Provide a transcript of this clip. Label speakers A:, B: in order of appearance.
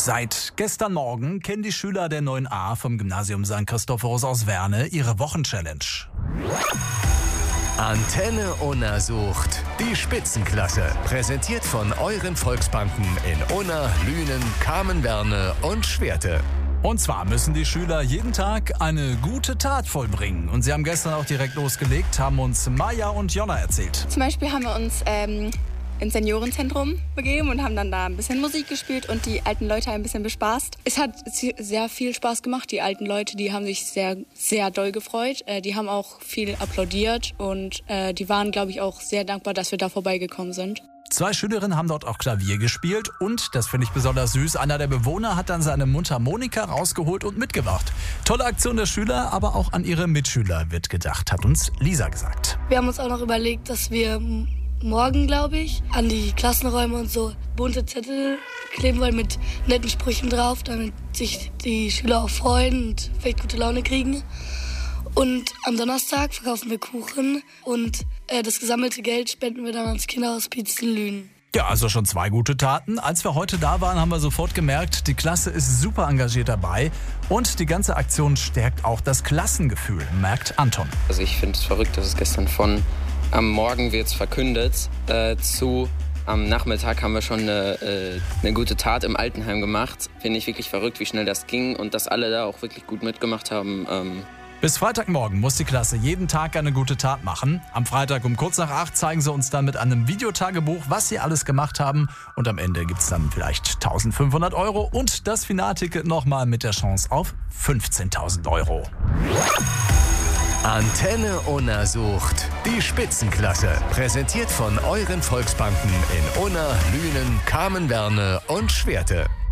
A: Seit gestern Morgen kennen die Schüler der 9a vom Gymnasium St. Christophorus aus Werne ihre Wochenchallenge.
B: Antenne Unna sucht die Spitzenklasse. Präsentiert von euren Volksbanken in Unna, Lünen, Kamen-Werne und Schwerte.
A: Und zwar müssen die Schüler jeden Tag eine gute Tat vollbringen. Und sie haben gestern auch direkt losgelegt, haben uns Maja und Jonna erzählt.
C: Zum Beispiel haben wir uns ins Seniorenzentrum begeben und haben dann da ein bisschen Musik gespielt und die alten Leute ein bisschen bespaßt. Es hat sehr viel Spaß gemacht. Die alten Leute, die haben sich sehr, sehr doll gefreut. Die haben auch viel applaudiert und die waren, glaube ich, auch sehr dankbar, dass wir da vorbeigekommen sind.
A: 2 Schülerinnen haben dort auch Klavier gespielt und, das finde ich besonders süß, einer der Bewohner hat dann seine Mundharmonika rausgeholt und mitgebracht. Tolle Aktion der Schüler, aber auch an ihre Mitschüler wird gedacht, hat uns Lisa gesagt.
D: Wir haben uns auch noch überlegt, dass wir morgen, glaube ich, an die Klassenräume und so bunte Zettel kleben wollen mit netten Sprüchen drauf, damit sich die Schüler auch freuen und vielleicht gute Laune kriegen. Und am Donnerstag verkaufen wir Kuchen und das gesammelte Geld spenden wir dann ans Kinderhospiz in Lünen.
A: Ja, also schon 2 gute Taten. Als wir heute da waren, haben wir sofort gemerkt, die Klasse ist super engagiert dabei und die ganze Aktion stärkt auch das Klassengefühl, merkt Anton.
E: Also ich finde es verrückt, dass es gestern von am Morgen wird's verkündet zu am Nachmittag haben wir schon eine gute Tat im Altenheim gemacht. Finde ich wirklich verrückt, wie schnell das ging und dass alle da auch wirklich gut mitgemacht haben.
A: Bis Freitagmorgen muss die Klasse jeden Tag eine gute Tat machen. Am Freitag um kurz nach 8 zeigen sie uns dann mit einem Videotagebuch, was sie alles gemacht haben. Und am Ende gibt's dann vielleicht 1.500 € und das Finalticket nochmal mit der Chance auf 15.000 €.
B: Antenne Unna sucht die Spitzenklasse. Präsentiert von euren Volksbanken in Unna, Lünen, Kamen-Werne und Schwerte.